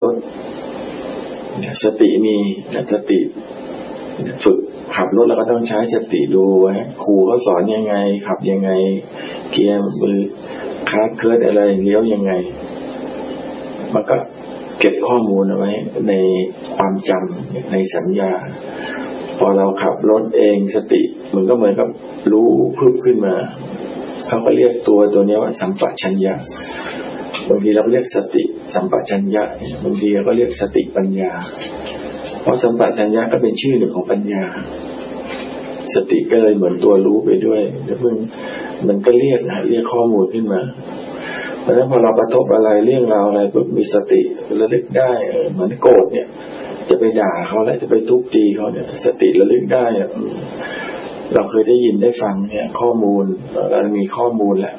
ถสติมีสติฝึกขับรถแล้วก็ต้องใช้สติดูครูเขาสอนยังไงขับยังไงเกียร์มือคาร์เคิร์ดอะไรเลี้ยวยังไงมันก็เก็บข้อมูลเอาไว้ในความจำในสัญญาพอเราขับรถเองสติมันก็เหมือนกับรู้พึบขึ้นมาเขาก็เรียกตัวนี้ว่าสัมปชัญญะบางทีเราเรียกสติสัมปชัญญะบางทีเราก็เรียกสติปัญญาเพราะสัมปชัญญะก็เป็นชื่อหนึ่งของปัญญาสติก็เลยเหมือนตัวรู้ไปด้วยแล้วมันก็เรียกข้อมูลขึ้นมาเพราะฉะนั้นพอเราประทบอะไรเรื่องราวอะไรปุ๊บมีสติระลึกได้เหมือนโกรธเนี่ยจะไปด่าเขาแล้วจะไปทุบตีเขาเนี่ยสติระลึกได้เราเคยได้ยินได้ฟังเนี่ยข้อมูลเรามีข้อมูลแหละ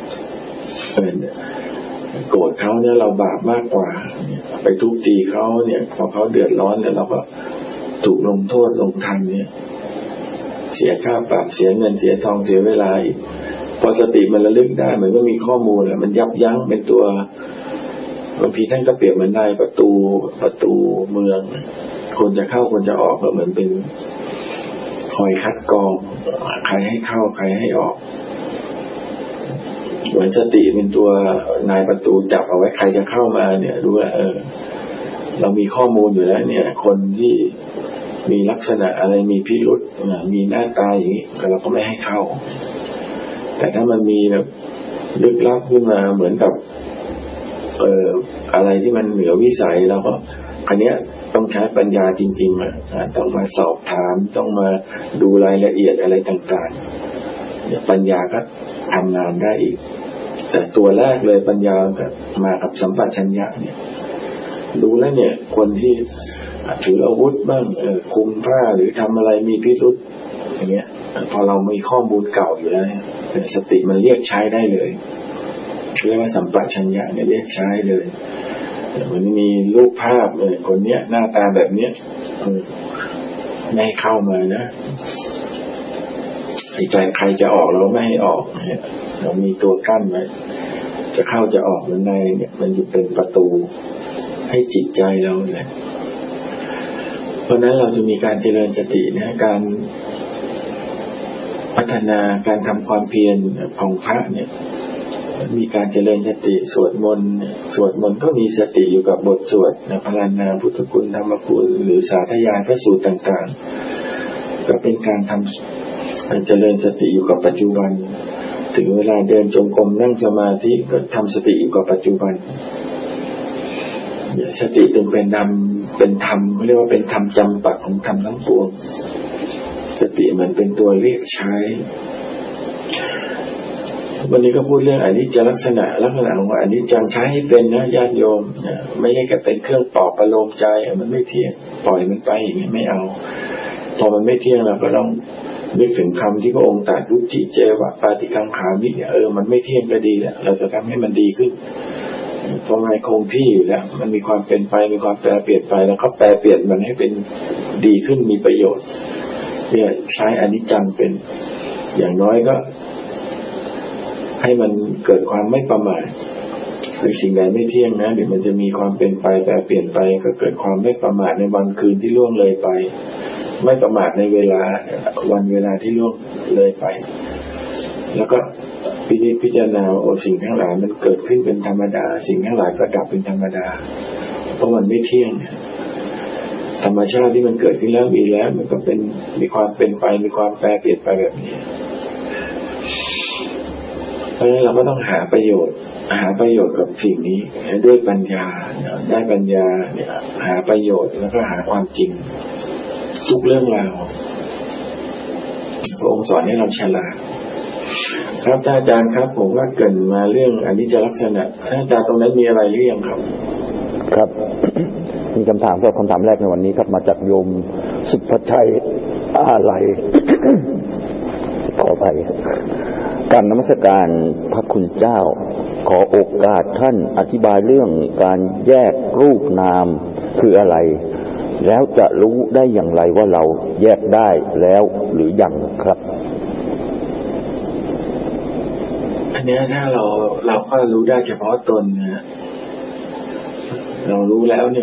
โกรธเขาเนี่ยเราบาปมากกว่าไปทุบตีเขาเนี่ยพอเขาเดือดร้อนเนี่ยเราก็ถูกลงโทษลงทันเนี่ยเสียค่าปรับเสียเงินเสียทองเสียเวลาอีกพอสติมันระลึกได้มันก็มีข้อมูลแหละมันยับยั้งเป็นตัวบางทีท่านก็เปรียบเหมือนในประตูเมืองคนจะเข้าคนจะออกก็เหมือนเป็นคอยคัดกรองใครให้เข้าใครให้ออกเหมือนสติเป็นตัวนายประตูจับเอาไว้ใครจะเข้ามาเนี่ยรู้ว่าเรามีข้อมูลอยู่แล้วเนี่ยคนที่มีลักษณะอะไรมีพิรุธมีหน้าตาอย่างนี้เราก็ไม่ให้เข้าแต่ถ้ามันมีแบบลึกลับขึ้นมาเหมือนกับอะไรที่มันเหนือวิสัยเราก็อันเนี้ยต้องใช้ปัญญาจริงๆต้องมาสอบถามต้องมาดูรายละเอียดอะไรต่างๆเนี่ยปัญญาก็ทำงานได้อีกแต่ตัวแรกเลยปัญญาก็มากับสัมปชัญญะเนี่ยดูแล้วเนี่ยคนที่ถืออาวุธบ้างคุมผ้าหรือทำอะไรมีพิรุธอย่างเงี้ยพอเรามีข้อมูลเก่าอยู่แล้วสติมันเรียกใช้ได้เลยเรียกว่าสัมปชัญญะเนี่ยเรียกใช้เลยมันมีรูปภาพคนเนี้ยหน้าตาแบบเนี้ยไม่ให้เข้ามานะใจใครจะออกเราไม่ให้ออกเนี่ยเรามีตัวกั้นไว้จะเข้าจะออกมันในเนี่ยมันอยู่เป็นประตูให้จิตใจเราเลยเพราะนั้นเราจะมีการเจริญสตินะการพัฒนาการทำความเพียรของพระเนี่ยมีการเจริญสติสวดมนต์ก็มีสติอยู่กับบทสวดพรรณนาพุทธคุณธรรมคุณหรือสาธยายพระสูตรต่างๆก็เป็นการทำเจริญสติอยู่กับปัจจุบันถึงเวลาเดินจงกรมนั่งสมาธิก็ทำสติอยู่กับปัจจุบันสติเป็นธรรมเขาเรียกว่าเป็นธรรมจำปักของธรรมทั้งปวงสติเหมือนเป็นตัวเรียกใช้วันนี้ก็พูดเรื่องอนิจจลักษณะของอนิจจังใช้ให้เป็นนะญาติโยมไม่ใช่แค่เป็นเครื่องปลอบประโลมใจมันไม่เที่ยงปล่อยมันไปอย่างนี้ไม่เอาพอมันไม่เที่ยงเราก็ต้องนึกถึงคำที่พระองค์ตรัสวุฒิเจวะปาติกังขามิเนี่ยมันไม่เที่ยงก็ดีแล้วเราจะทำให้มันดีขึ้นเพราะมันคงที่อยู่แล้วมันมีความเป็นไปมีความแปรเปลี่ยนไปแล้วก็แปรเปลี่ยนมันให้เป็นดีขึ้นมีประโยชน์เนี่ยใช้อนิจจังเป็นอย่างน้อยก็ให้มันเกิดความไม่ประมาทคือสิ่งใดไม่เที่ยงนะเดี๋ยวมันจะมีความเป็นไปแปรเปลี่ยนไปก็เกิดความไม่ประมาทในวันคืนที่ล่วงเลยไปไม่ประมาทในเวลาที่ล่วงเลยไปแล้วก็พิจารณาสิ่งทั้งหลายมันเกิดขึ้นเป็นธรรมดาสิ่งทั้งหลายก็ดับเป็นธรรมดาเพราะมันไม่เที่ยงธรรมชาติที่มันเกิดขึ้นแล้วมีแล้วมันก็เป็นมีความเป็นไปมีความแปรเปลี่ยนไปแบบนี้เพราะฉะนั้นเราก็ต้องหาประโยชน์กับสิ่งนี้ด้วยปัญญาได้ปัญญาเนี่ยหาประโยชน์แล้วก็หาความจริงทุกเรื่องราวพระองค์สอนให้เราฉลาดครับอาจารย์ครับผมว่าเกิดมาเรื่องอนิจจลักษณะอาจารย์ตรงนั้นมีอะไรหรือยังครับครับมีคำถามคำถามแรกในวันนี้ครับมาจากโยมสุภชัยอะไร ขอไปการนมัสการพระคุณเจ้าขอโอกาสท่านอธิบายเรื่องการแยกรูปนามคืออะไรแล้วจะรู้ได้อย่างไรว่าเราแยกได้แล้วหรือยังครับอันนี้ถ้าเราก็รู้ได้เฉพาะตนนะเรารู้แล้วเนี่ย